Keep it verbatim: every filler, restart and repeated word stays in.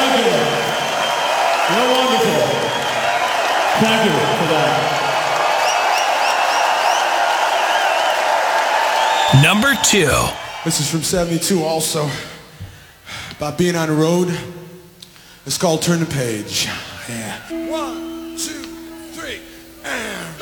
Thank you. You're wonderful. Thank you for that. Number two. This is from seventy-two also. About being on the road. It's called Turn the Page. Yeah. One, two, three, and...